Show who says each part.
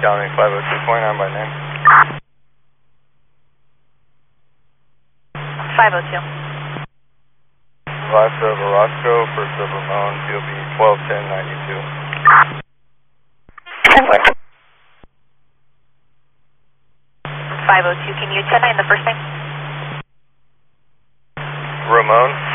Speaker 1: County 502.9 by name.
Speaker 2: 502.
Speaker 1: Last of Orozco, first of Ramon, POB 121092.
Speaker 2: 502, can you 10-9 the first name?
Speaker 1: Ramon.